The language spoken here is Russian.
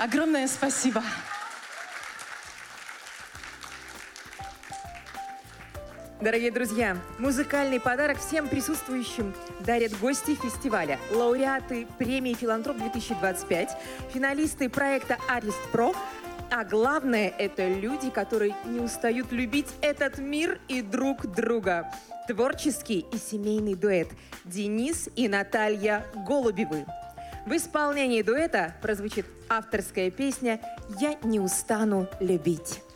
Огромное спасибо. Дорогие друзья, музыкальный подарок всем присутствующим дарят гости фестиваля, лауреаты премии «Филантроп-2025», финалисты проекта «Artist Pro», а главное – это люди, которые не устают любить этот мир и друг друга. Творческий и семейный дуэт Денис и Наталья Голубевы. В исполнении дуэта прозвучит авторская песня «Я не устану любить».